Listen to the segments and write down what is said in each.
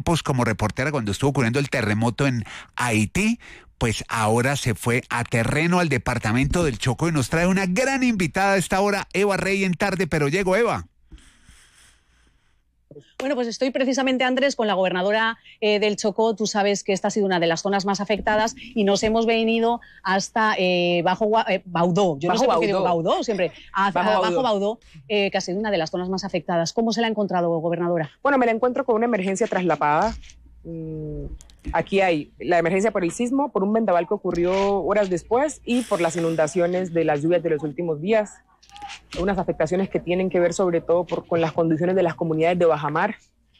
tiempos como reportera cuando estuvo ocurriendo el terremoto en Haití, pues ahora se fue a terreno al departamento del Chocó y nos trae una gran invitada a esta hora, Eva Rey en Tarde, pero llegó Eva. Bueno, pues estoy precisamente, Andrés, con la gobernadora del Chocó. Tú sabes que esta ha sido una de las zonas más afectadas y nos hemos venido hasta Baudó. Yo no sé por qué digo Baudó siempre. Bajo Baudó, que ha sido una de las zonas más afectadas. ¿Cómo se la ha encontrado, gobernadora? Bueno, me la encuentro con una emergencia traslapada. Aquí hay la emergencia por el sismo, por un vendaval que ocurrió horas después y por las inundaciones de las lluvias de los últimos días. Unas afectaciones que tienen que ver sobre todo con las condiciones de las comunidades de bajamar,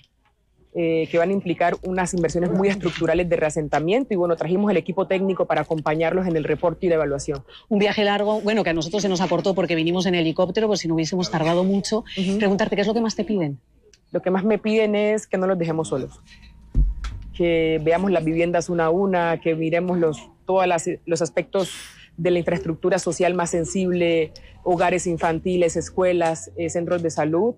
que van a implicar unas inversiones muy estructurales de reasentamiento y bueno, trajimos el equipo técnico para acompañarlos en el reporte y la evaluación. Un viaje largo, bueno, que a nosotros se nos acortó porque vinimos en helicóptero, pues si no hubiésemos tardado mucho. Preguntarte, ¿qué es lo que más te piden? Lo que más me piden es que no los dejemos solos, que veamos las viviendas una a una, que miremos todos los aspectos de la infraestructura social más sensible, hogares infantiles, escuelas, centros de salud,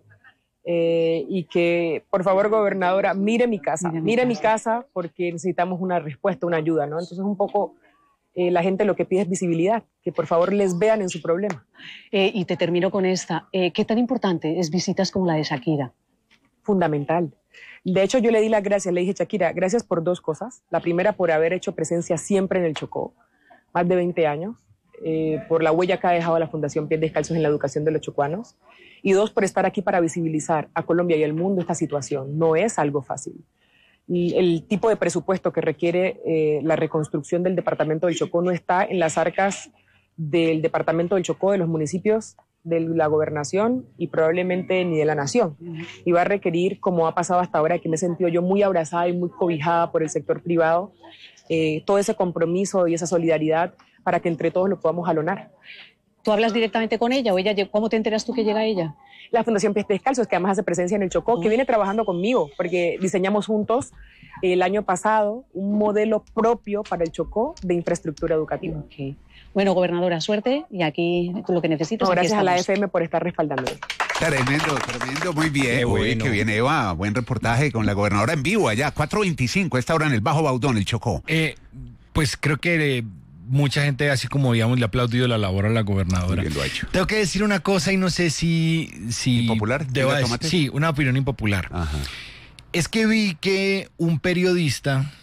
y que, por favor, gobernadora, mire mi casa porque necesitamos una respuesta, una ayuda, ¿no? Entonces, un poco la gente lo que pide es visibilidad, que por favor les vean en su problema. Y te termino con esta. ¿Qué tan importante es visitas como la de Shakira? Fundamental. De hecho, yo le di las gracias, le dije, Shakira, gracias por dos cosas. La primera, por haber hecho presencia siempre en el Chocó, más de 20 años, por la huella que ha dejado la Fundación Pies Descalzos en la educación de los chocuanos, y dos, por estar aquí para visibilizar a Colombia y al mundo esta situación. No es algo fácil. Y el tipo de presupuesto que requiere la reconstrucción del departamento del Chocó no está en las arcas del departamento del Chocó, de los municipios, de la gobernación y probablemente ni de la nación. Y va a requerir, como ha pasado hasta ahora, que me he sentido yo muy abrazada y muy cobijada por el sector privado, todo ese compromiso y esa solidaridad para que entre todos lo podamos jalonar. ¿Tú hablas directamente con ella o ella? ¿Cómo te enteras tú que llega ella? La Fundación Pies Descalzos, que además hace presencia en el Chocó, que viene trabajando conmigo, porque diseñamos juntos el año pasado un modelo propio para el Chocó de infraestructura educativa. Okay. Bueno, gobernadora, suerte y aquí lo que necesites. No, gracias a la FM por estar respaldándome. Tremendo, muy bien. Qué bien, Eva, buen reportaje con la gobernadora en vivo allá, 4:25, esta hora en el Bajo Baudó, en el Chocó. Pues creo que mucha gente, así como digamos, le ha aplaudido la labor a la gobernadora. Muy bien lo ha hecho. Tengo que decir una cosa y no sé si ¿impopular? Sí, una opinión impopular. Ajá. Es que vi que un periodista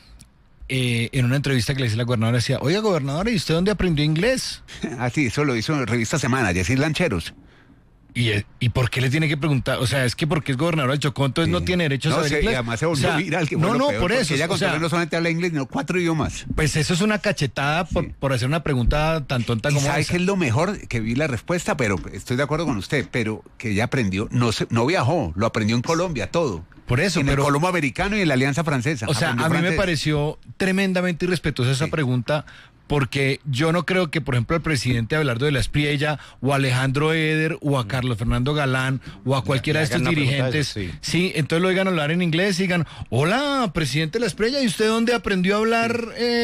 en una entrevista que le hice a la gobernadora decía, oiga, gobernadora, ¿y usted dónde aprendió inglés? Ah, sí, eso lo hizo en Revista Semana, Yacir Lancheros. ¿Y por qué le tiene que preguntar? O sea, es que porque es gobernadora del Chocó, entonces no tiene derecho a saber inglés. Y además se volvió viral, que fue lo peor, por eso. Ella no solamente habla inglés, sino 4 idiomas. Pues eso es una cachetada por hacer una pregunta tan tonta como esa. ¿Sabe qué es lo mejor? Que vi la respuesta, pero estoy de acuerdo con usted, pero que ella aprendió, no viajó, lo aprendió en Colombia, todo. Por eso, en el Colombo Americano y en la Alianza Francesa. O sea, a mí me pareció tremendamente irrespetuosa esa pregunta, porque yo no creo que, por ejemplo, al presidente Abelardo de la Espriella o a Alejandro Eder o a Carlos Fernando Galán o a cualquiera de estos dirigentes, sí, entonces lo oigan hablar en inglés y digan, hola, presidente de la Espriella, ¿y usted dónde aprendió a hablar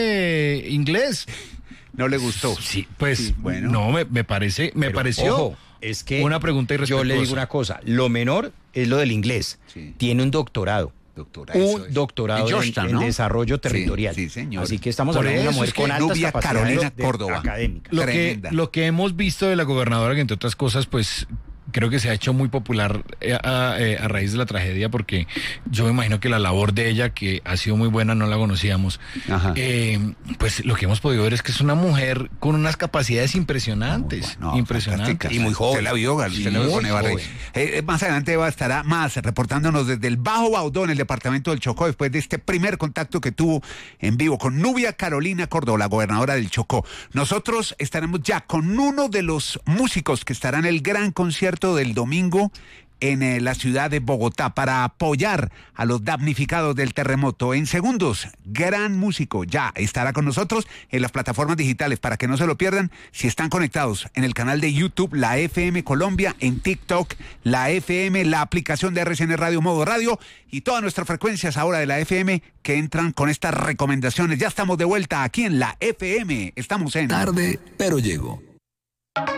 inglés? ¿No le gustó? Sí, pues, sí, bueno. No, me pareció ojo, es que una pregunta irrespetuosa. Yo le digo una cosa, lo menor es lo del inglés. Sí. Tiene un doctorado. Un doctorado en desarrollo territorial. Sí, señor. Así que estamos hablando de una mujer con altas Nubia capacidades Carolina Córdoba. académicas. Lo que hemos visto de la gobernadora, que entre otras cosas, pues creo que se ha hecho muy popular a raíz de la tragedia, porque yo me imagino que la labor de ella, que ha sido muy buena, no la conocíamos. Pues lo que hemos podido ver es que es una mujer con unas capacidades impresionantes. Impresionantes. Y muy joven. Usted la vio con Eva Rey. Más adelante Eva estará más reportándonos desde el Bajo Baudó, en el departamento del Chocó, después de este primer contacto que tuvo en vivo con Nubia Carolina Córdoba, la gobernadora del Chocó. Nosotros estaremos ya con uno de los músicos que estará en el gran concierto del domingo en la ciudad de Bogotá para apoyar a los damnificados del terremoto. En segundos, gran músico ya estará con nosotros en las plataformas digitales para que no se lo pierdan si están conectados en el canal de YouTube, la FM Colombia, en TikTok, la FM, la aplicación de RCN Radio Modo Radio y todas nuestras frecuencias ahora de la FM que entran con estas recomendaciones. Ya estamos de vuelta aquí en la FM. Estamos en Tarde, pero llego.